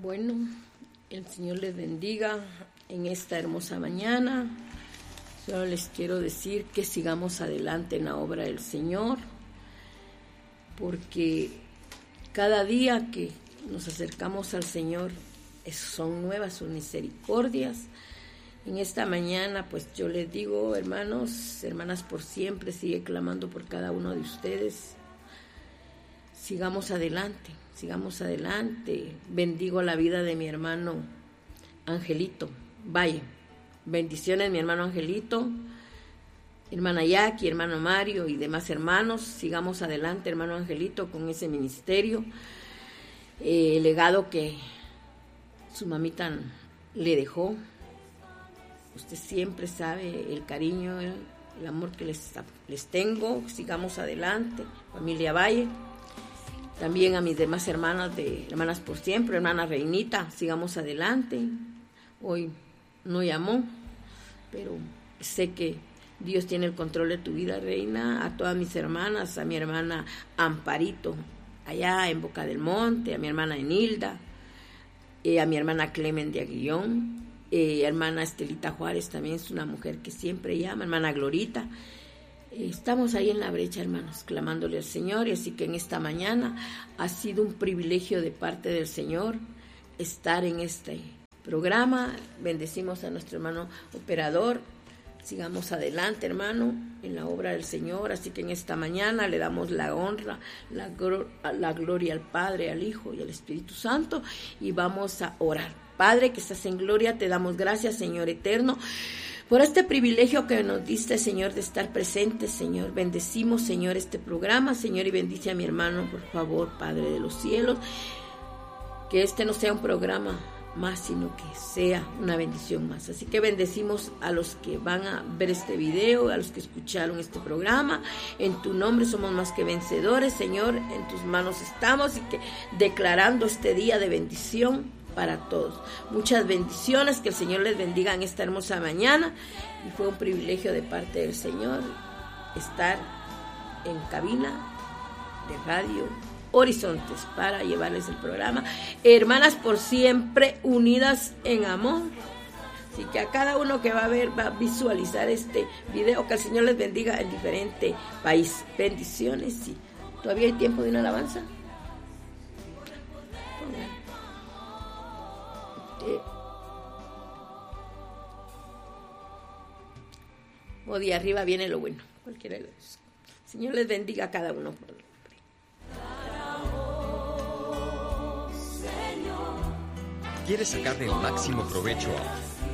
Bueno, el Señor les bendiga en esta hermosa mañana. Solo les quiero decir que sigamos adelante en la obra del Señor, porque cada día que nos acercamos al Señor son nuevas sus misericordias. En esta mañana, pues yo les digo, hermanos, hermanas, por siempre, sigue clamando por cada uno de ustedes. Sigamos adelante, sigamos adelante. Bendigo la vida de mi hermano Angelito Valle. Bendiciones, mi hermano Angelito, hermana Jackie, hermano Mario y demás hermanos. Sigamos adelante, hermano Angelito, con ese ministerio, el legado que su mamita le dejó. Usted siempre sabe el cariño, el amor que les tengo. Sigamos adelante, familia Valle. También a mis demás hermanas de Hermanas por Siempre, hermana Reinita, sigamos adelante. Hoy no llamó, pero sé que Dios tiene el control de tu vida, Reina. A todas mis hermanas, a mi hermana Amparito, allá en Boca del Monte, a mi hermana Enilda, a mi hermana Clemen de Aguillón, hermana Estelita Juárez, también es una mujer que siempre llama, hermana Glorita. Estamos ahí en la brecha, hermanos, clamándole al Señor, y así que en esta mañana ha sido un privilegio de parte del Señor estar en este programa. Bendecimos a nuestro hermano operador. Sigamos adelante, hermano, en la obra del Señor. Así que en esta mañana le damos la honra, la gloria al Padre, al Hijo y al Espíritu Santo, y vamos a orar. Padre, que estás en gloria, te damos gracias, Señor eterno, por este privilegio que nos diste, Señor, de estar presentes, Señor. Bendecimos, Señor, este programa, Señor, y bendice a mi hermano, por favor, Padre de los cielos, que este no sea un programa más, sino que sea una bendición más. Así que bendecimos a los que van a ver este video, a los que escucharon este programa. En tu nombre somos más que vencedores, Señor. En tus manos estamos, y que declarando este día de bendición para todos. Muchas bendiciones, que el Señor les bendiga en esta hermosa mañana, y fue un privilegio de parte del Señor estar en cabina de Radio Horizontes para llevarles el programa Hermanas por Siempre, unidas en amor. Así que a cada uno que va a ver, va a visualizar este video, que el Señor les bendiga en diferente país. Bendiciones. Y todavía hay tiempo de una alabanza. O de arriba viene lo bueno, cualquiera de los. Señor les bendiga a cada uno por nombre. ¿Quieres sacarle el máximo provecho